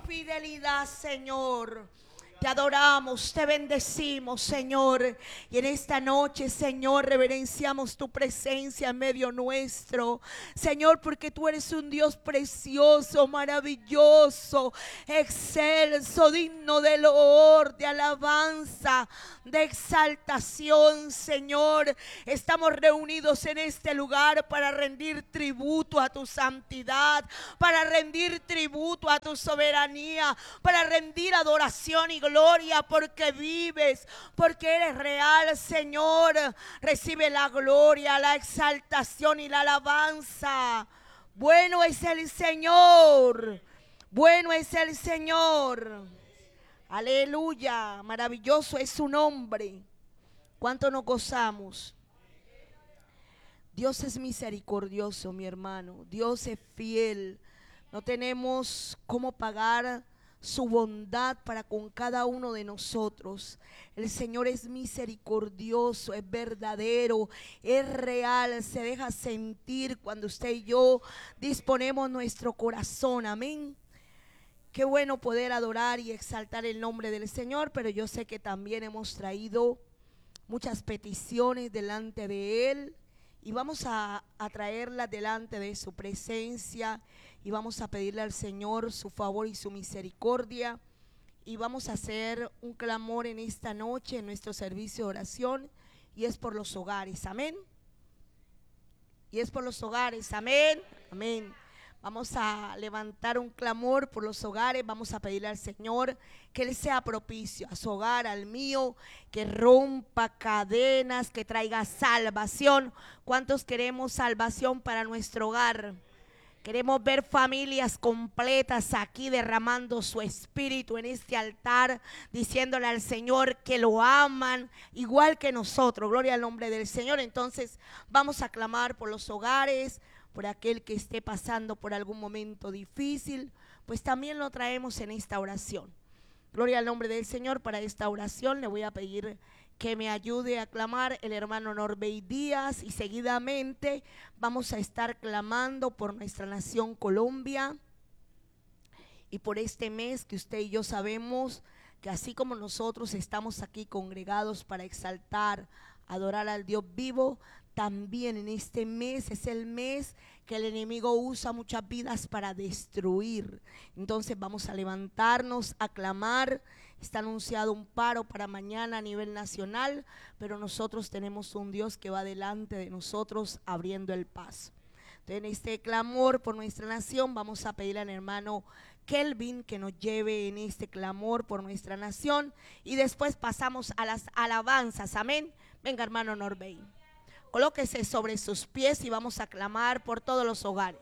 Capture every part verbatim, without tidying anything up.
fidelidad, Señor. Te adoramos, te bendecimos, Señor. Y en esta noche, Señor, reverenciamos tu presencia en medio nuestro. Señor, porque tú eres un Dios precioso, maravilloso, excelso, digno de loor, de alabanza, de exaltación, Señor. Estamos reunidos en este lugar para rendir tributo a tu santidad, para rendir tributo a tu soberanía, para rendir adoración y gloria, porque vives, porque eres real, Señor. Recibe la gloria, la exaltación y la alabanza. Bueno es el Señor, bueno es el Señor. Aleluya, maravilloso es su nombre. ¿Cuánto nos gozamos? Dios es misericordioso, mi hermano. Dios es fiel. No tenemos cómo pagar su bondad para con cada uno de nosotros. El Señor es misericordioso, es verdadero, es real, se deja sentir cuando usted y yo disponemos nuestro corazón. Amén. Qué bueno poder adorar y exaltar el nombre del Señor, pero yo sé que también hemos traído muchas peticiones delante de Él y vamos a, a traerlas delante de su presencia y vamos a pedirle al Señor su favor y su misericordia y vamos a hacer un clamor en esta noche en nuestro servicio de oración y es por los hogares, amén. Y es por los hogares, amén, amén. Vamos a levantar un clamor por los hogares, vamos a pedirle al Señor que Él sea propicio a su hogar, al mío, que rompa cadenas, que traiga salvación. ¿Cuántos queremos salvación para nuestro hogar? Queremos ver familias completas aquí derramando su espíritu en este altar, diciéndole al Señor que lo aman igual que nosotros. Gloria al nombre del Señor. Entonces vamos a clamar por los hogares, por aquel que esté pasando por algún momento difícil, pues también lo traemos en esta oración. Gloria al nombre del Señor. Para esta oración le voy a pedir que me ayude a clamar el hermano Norbey Díaz y seguidamente vamos a estar clamando por nuestra nación Colombia y por este mes que usted y yo sabemos que así como nosotros estamos aquí congregados para exaltar, adorar al Dios vivo, también en este mes es el mes que el enemigo usa muchas vidas para destruir. Entonces vamos a levantarnos, a clamar. Está anunciado un paro para mañana a nivel nacional, pero nosotros tenemos un Dios que va delante de nosotros abriendo el paso. Entonces en este clamor por nuestra nación vamos a pedir al hermano Kelvin que nos lleve en este clamor por nuestra nación y después pasamos a las alabanzas, amén. Venga hermano Norbey, colóquese sobre sus pies y vamos a clamar por todos los hogares.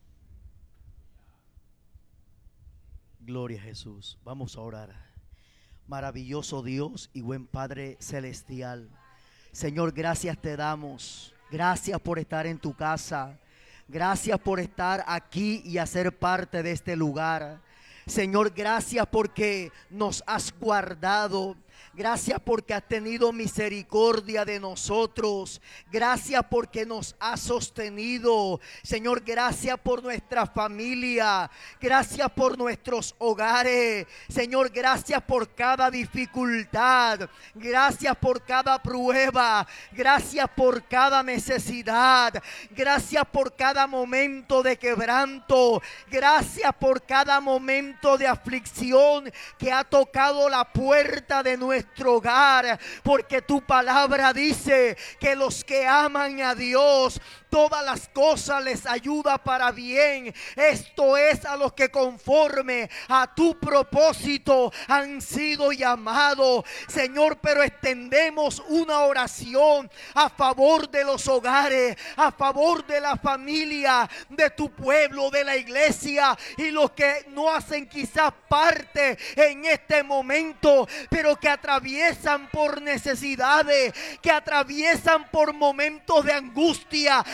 Gloria a Jesús, vamos a orar. Maravilloso Dios y buen Padre celestial, Señor, gracias te damos, gracias por estar en tu casa, gracias por estar aquí y hacer parte de este lugar. Señor, gracias porque nos has guardado. Gracias porque has tenido misericordia de nosotros. Gracias porque nos has sostenido. Señor, gracias por nuestra familia. Gracias por nuestros hogares. Señor, gracias por cada dificultad. Gracias por cada prueba. Gracias por cada necesidad. Gracias por cada momento de quebranto. Gracias por cada momento de aflicción que ha tocado la puerta de nuestro nuestro hogar, porque tu palabra dice que los que aman a Dios, todas las cosas les ayuda para bien. Esto es a los que conforme a tu propósito han sido llamados, Señor. Pero extendemos una oración a favor de los hogares, a favor de la familia, de tu pueblo, de la iglesia y los que no hacen quizás parte en este momento, pero que atraviesan por necesidades, que atraviesan por momentos de angustia,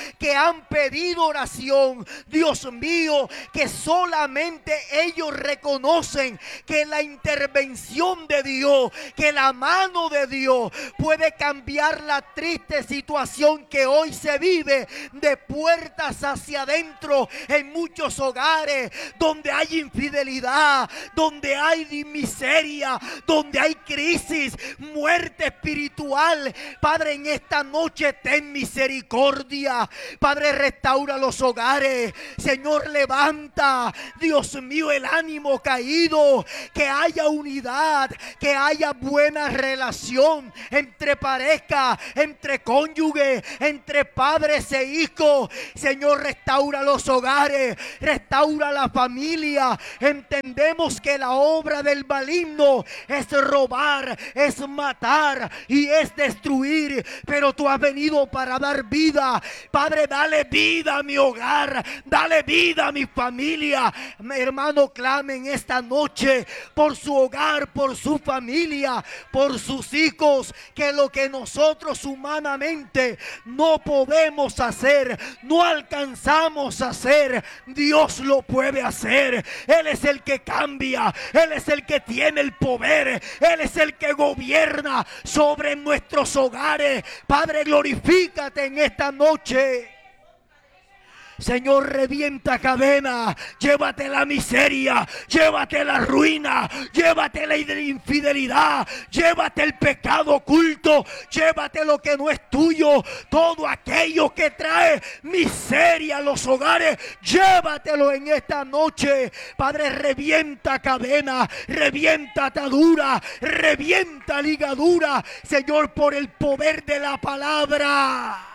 que han pedido oración. Dios mío, que solamente ellos reconocen que la intervención de Dios, que la mano de Dios puede cambiar la triste situación que hoy se vive de puertas hacia adentro en muchos hogares, donde hay infidelidad, donde hay miseria, donde hay crisis, muerte espiritual. Padre, en esta noche ten misericordia. Padre, restaura los hogares. Señor, levanta, Dios mío, el ánimo caído, que haya unidad, que haya buena relación entre pareja, entre cónyuges, entre padres e hijos. Señor, restaura los hogares, restaura la familia. Entendemos que la obra del maligno es robar, es matar y es destruir, pero tú has venido para dar vida. Padre, dale vida a mi hogar, dale vida a mi familia. Mi hermano, clamen esta noche por su hogar, por su familia, por sus hijos, que lo que nosotros humanamente no podemos hacer, no alcanzamos a hacer, Dios lo puede hacer. Él es el que cambia, Él es el que tiene el poder, Él es el que gobierna sobre nuestros hogares. Padre, glorifícate en esta noche. Señor, revienta cadena, llévate la miseria, llévate la ruina, llévate la infidelidad, llévate el pecado oculto, llévate lo que no es tuyo, todo aquello que trae miseria a los hogares, llévatelo en esta noche. Padre, revienta cadena, revienta atadura, revienta ligadura, Señor, por el poder de la palabra.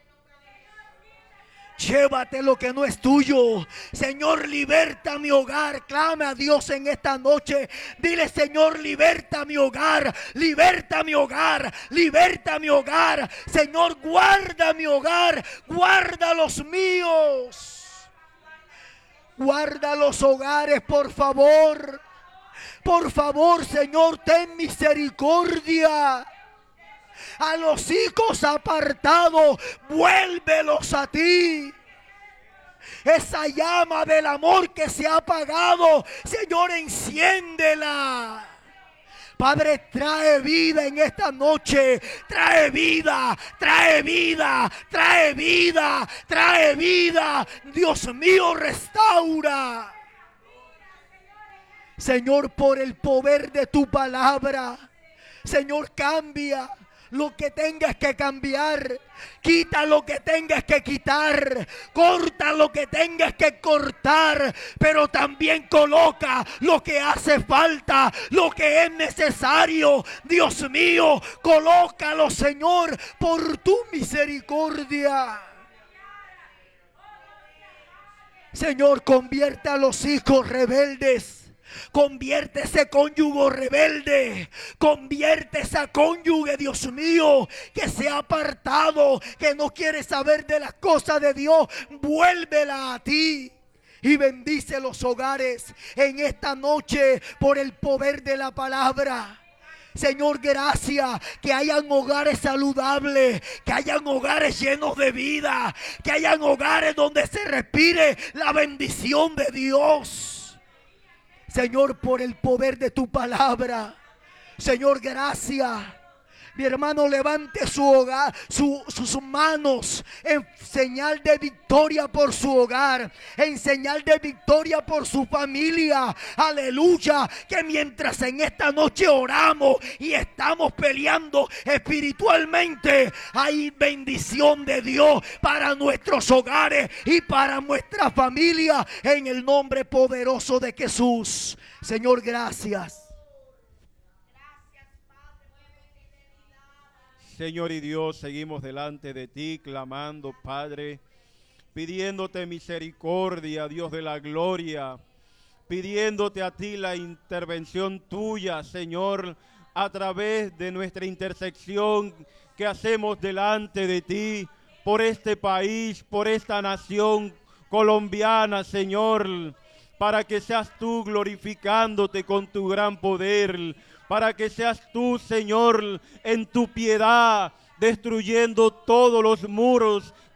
Llévate lo que no es tuyo. Señor, liberta mi hogar. Clama a Dios en esta noche. Dile: Señor, liberta mi hogar. Liberta mi hogar. Liberta mi hogar. Señor, guarda mi hogar. Guarda los míos. Guarda los hogares, por favor. Por favor, Señor, ten misericordia. A los hijos apartados, vuélvelos a ti. Esa llama del amor que se ha apagado, Señor, enciéndela. Padre, trae vida en esta noche. Trae vida, trae vida, trae vida, trae vida. Dios mío, restaura. Señor, por el poder de tu palabra, Señor, cambia lo que tengas que cambiar, quita lo que tengas que quitar, corta lo que tengas que cortar, pero también coloca lo que hace falta, lo que es necesario. Dios mío, colócalo, Señor, por tu misericordia. Señor, convierte a los hijos rebeldes. Convierte ese cónyuge rebelde, convierte esa cónyuge, Dios mío, que se ha apartado, que no quiere saber de las cosas de Dios. Vuélvela a ti y bendice los hogares en esta noche por el poder de la palabra. Señor, gracias, que hayan hogares saludables, que hayan hogares llenos de vida, que hayan hogares donde se respire la bendición de Dios. Señor, por el poder de tu palabra. Señor, gracias. Mi hermano, levante su hogar, su, sus manos en señal de victoria por su hogar, en señal de victoria por su familia. Aleluya. Que mientras en esta noche oramos y estamos peleando espiritualmente, hay bendición de Dios para nuestros hogares y para nuestra familia, en el nombre poderoso de Jesús. Señor, gracias. Señor y Dios, seguimos delante de ti, clamando, Padre, pidiéndote misericordia, Dios de la gloria, pidiéndote a ti la intervención tuya, Señor, a través de nuestra intersección que hacemos delante de ti, por este país, por esta nación colombiana, Señor, para que seas tú glorificándote con tu gran poder, para que seas tú, Señor, en tu piedad, destruyendo todos los muros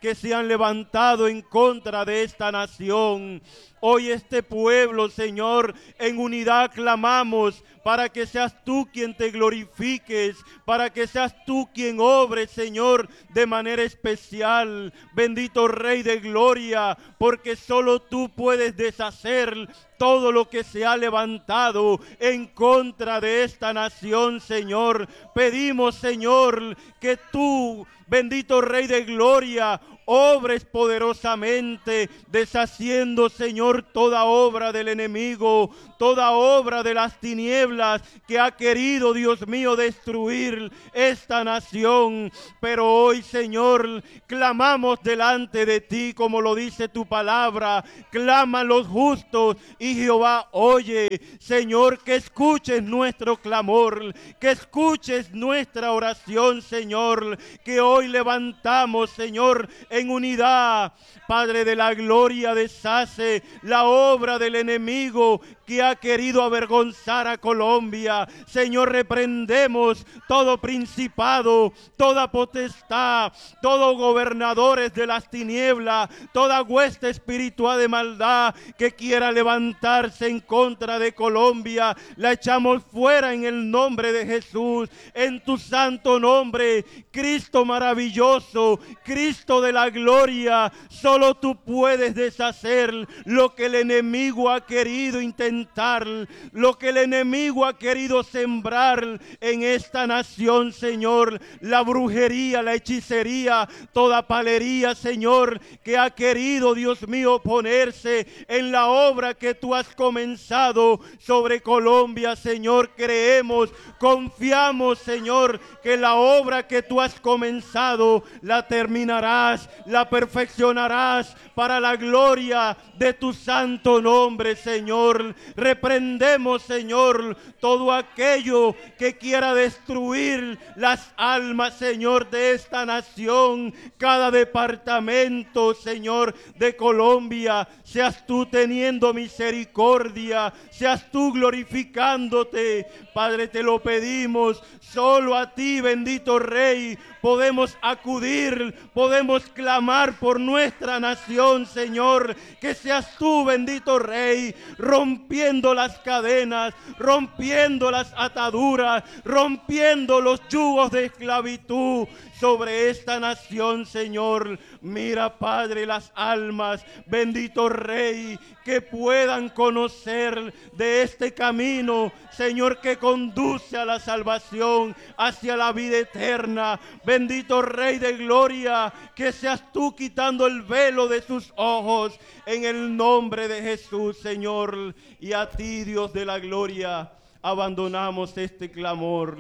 que se han levantado en contra de esta nación. Hoy este pueblo, Señor, en unidad clamamos para que seas tú quien te glorifiques, para que seas tú quien obre, Señor, de manera especial. Bendito Rey de Gloria, porque solo tú puedes deshacer todo lo que se ha levantado en contra de esta nación, Señor. Pedimos, Señor, que tú, bendito Rey de Gloria, obres poderosamente, deshaciendo, Señor, toda obra del enemigo, toda obra de las tinieblas que ha querido, Dios mío, destruir esta nación. Pero hoy, Señor, clamamos delante de ti, como lo dice tu palabra, claman los justos y Jehová oye. Señor, que escuches nuestro clamor, que escuches nuestra oración, Señor, que hoy levantamos, Señor, en unidad. Padre de la gloria, deshace la obra del enemigo que ha querido avergonzar a Colombia. Señor, reprendemos todo principado, toda potestad, todos gobernadores de las tinieblas, toda hueste espiritual de maldad que quiera levantarse en contra de Colombia. La echamos fuera en el nombre de Jesús, en tu santo nombre. Cristo maravilloso, Cristo de la gloria, solo tú puedes deshacer lo que el enemigo ha querido intentar, lo que el enemigo ha querido sembrar en esta nación, Señor. La brujería, la hechicería, toda palería, Señor, que ha querido, Dios mío, ponerse en la obra que tú has comenzado sobre Colombia, Señor. Creemos, confiamos, Señor, que la obra que tú has comenzado la terminarás, la perfeccionarás para la gloria de tu santo nombre, Señor. Reprendemos, Señor, todo aquello que quiera destruir las almas, Señor, de esta nación. Cada departamento, Señor, de Colombia, seas tú teniendo misericordia, seas tú glorificándote. Padre, te lo pedimos, solo a ti, bendito Rey, podemos acudir, podemos clamar por nuestra nación, Señor. Que seas tú, bendito Rey, rompiendo las cadenas, rompiendo las ataduras, rompiendo los yugos de esclavitud sobre esta nación, Señor. Mira, Padre, las almas, bendito Rey, que puedan conocer de este camino, Señor, que conduce a la salvación, hacia la vida eterna. Bendito Rey de gloria, que seas tú quitando el velo de sus ojos, en el nombre de Jesús, Señor. Y a ti, Dios de la gloria, abandonamos este clamor.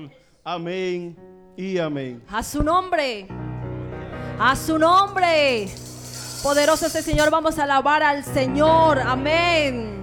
Amén y amén. A su nombre, a su nombre. Poderoso es el Señor, vamos a alabar al Señor. Amén.